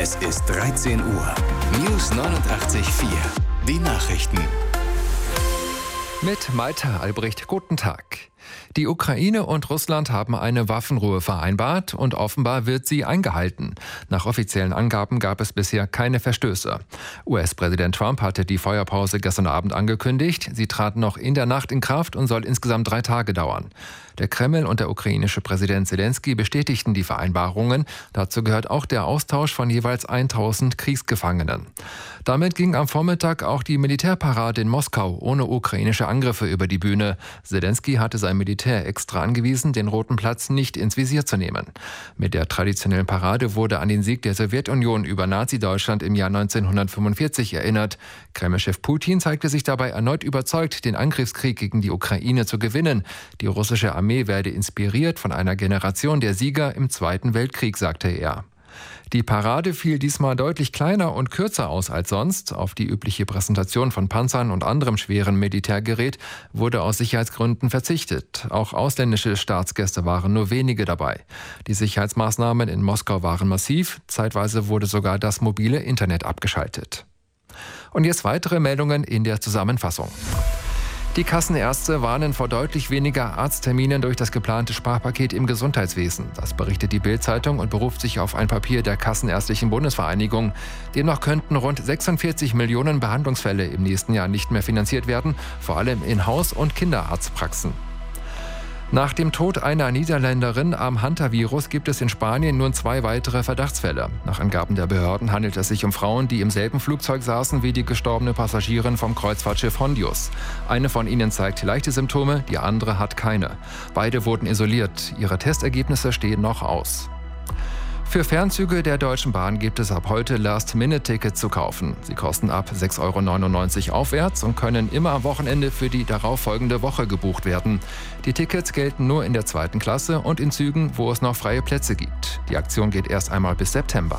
Es ist 13 Uhr. News 89.4. Die Nachrichten. Mit Malte Albrecht, guten Tag. Die Ukraine und Russland haben eine Waffenruhe vereinbart und offenbar wird sie eingehalten. Nach offiziellen Angaben gab es bisher keine Verstöße. US-Präsident Trump hatte die Feuerpause gestern Abend angekündigt. Sie trat noch in der Nacht in Kraft und soll insgesamt 3 Tage dauern. Der Kreml und der ukrainische Präsident Selenskyj bestätigten die Vereinbarungen. Dazu gehört auch der Austausch von jeweils 1000 Kriegsgefangenen. Damit ging am Vormittag auch die Militärparade in Moskau ohne ukrainische Angriffe über die Bühne. Selenskyj hatte sein Militär extra angewiesen, den Roten Platz nicht ins Visier zu nehmen. Mit der traditionellen Parade wurde an den Sieg der Sowjetunion über Nazi-Deutschland im Jahr 1945 erinnert. Kreml-Chef Putin zeigte sich dabei erneut überzeugt, den Angriffskrieg gegen die Ukraine zu gewinnen. Die russische Armee werde inspiriert von einer Generation der Sieger im Zweiten Weltkrieg, sagte er. Die Parade fiel diesmal deutlich kleiner und kürzer aus als sonst. Auf die übliche Präsentation von Panzern und anderem schweren Militärgerät wurde aus Sicherheitsgründen verzichtet. Auch ausländische Staatsgäste waren nur wenige dabei. Die Sicherheitsmaßnahmen in Moskau waren massiv. Zeitweise wurde sogar das mobile Internet abgeschaltet. Und jetzt weitere Meldungen in der Zusammenfassung. Die Kassenärzte warnen vor deutlich weniger Arztterminen durch das geplante Sparpaket im Gesundheitswesen. Das berichtet die Bild-Zeitung und beruft sich auf ein Papier der Kassenärztlichen Bundesvereinigung. Demnach könnten rund 46 Millionen Behandlungsfälle im nächsten Jahr nicht mehr finanziert werden, vor allem in Haus- und Kinderarztpraxen. Nach dem Tod einer Niederländerin am Hantavirus gibt es in Spanien nun 2 weitere Verdachtsfälle. Nach Angaben der Behörden handelt es sich um Frauen, die im selben Flugzeug saßen wie die gestorbene Passagierin vom Kreuzfahrtschiff Hondius. Eine von ihnen zeigt leichte Symptome, die andere hat keine. Beide wurden isoliert. Ihre Testergebnisse stehen noch aus. Für Fernzüge der Deutschen Bahn gibt es ab heute Last-Minute-Tickets zu kaufen. Sie kosten ab 6,99 € aufwärts und können immer am Wochenende für die darauffolgende Woche gebucht werden. Die Tickets gelten nur in der 2. Klasse und in Zügen, wo es noch freie Plätze gibt. Die Aktion geht erst einmal bis September.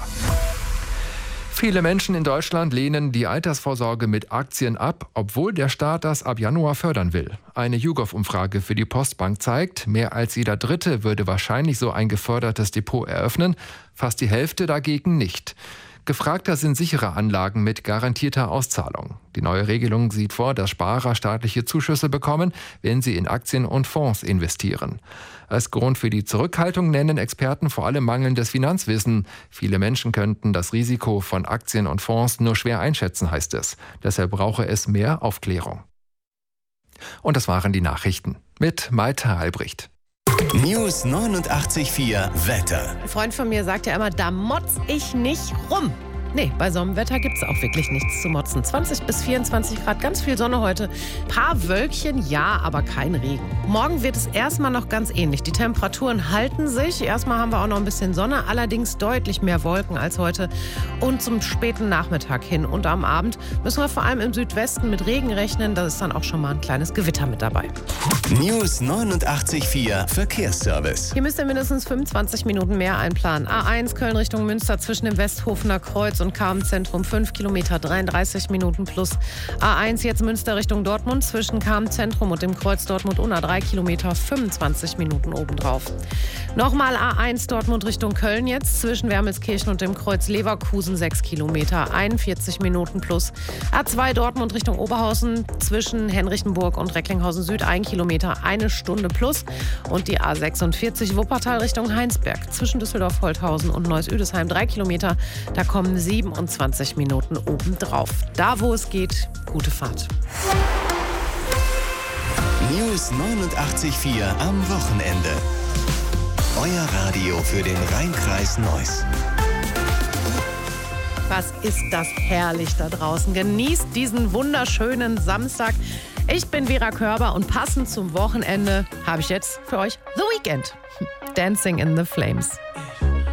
Viele Menschen in Deutschland lehnen die Altersvorsorge mit Aktien ab, obwohl der Staat das ab Januar fördern will. Eine YouGov-Umfrage für die Postbank zeigt, mehr als jeder Dritte würde wahrscheinlich so ein gefördertes Depot eröffnen, fast die Hälfte dagegen nicht. Gefragter sind sichere Anlagen mit garantierter Auszahlung. Die neue Regelung sieht vor, dass Sparer staatliche Zuschüsse bekommen, wenn sie in Aktien und Fonds investieren. Als Grund für die Zurückhaltung nennen Experten vor allem mangelndes Finanzwissen. Viele Menschen könnten das Risiko von Aktien und Fonds nur schwer einschätzen, heißt es. Deshalb brauche es mehr Aufklärung. Und das waren die Nachrichten mit Malte Albrecht. News 89.4 Wetter. Ein Freund von mir sagt ja immer, da motz ich nicht rum. Nee, bei so einem Wetter gibt es auch wirklich nichts zu motzen. 20 bis 24 Grad, ganz viel Sonne heute. Paar Wölkchen, ja, aber kein Regen. Morgen wird es erstmal noch ganz ähnlich. Die Temperaturen halten sich. Erstmal haben wir auch noch ein bisschen Sonne, allerdings deutlich mehr Wolken als heute. Und zum späten Nachmittag hin und am Abend müssen wir vor allem im Südwesten mit Regen rechnen. Da ist dann auch schon mal ein kleines Gewitter mit dabei. News 89.4 Verkehrsservice. Hier müsst ihr mindestens 25 Minuten mehr einplanen. A1 Köln Richtung Münster zwischen dem Westhofener Kreuz und Carmen-Zentrum 5 Kilometer, 33 Minuten plus. A1 jetzt Münster Richtung Dortmund zwischen Carmen-Zentrum und dem Kreuz Dortmund-Unna 3 Kilometer, 25 Minuten obendrauf. Nochmal A1 Dortmund Richtung Köln jetzt zwischen Wermelskirchen und dem Kreuz Leverkusen 6 Kilometer, 41 Minuten plus. A2 Dortmund Richtung Oberhausen zwischen Henrichenburg und Recklinghausen Süd 1 Kilometer, 1 Stunde plus. Und die A46 Wuppertal Richtung Heinsberg zwischen Düsseldorf-Holthausen und Neuss-Üdesheim 3 Kilometer. Da kommen 27 Minuten obendrauf. Da, wo es geht, gute Fahrt. News 89.4 am Wochenende. Euer Radio für den Rhein-Kreis Neuss. Was ist das herrlich da draußen. Genießt diesen wunderschönen Samstag. Ich bin Vera Körber und passend zum Wochenende habe ich jetzt für euch The Weeknd. Dancing in the Flames.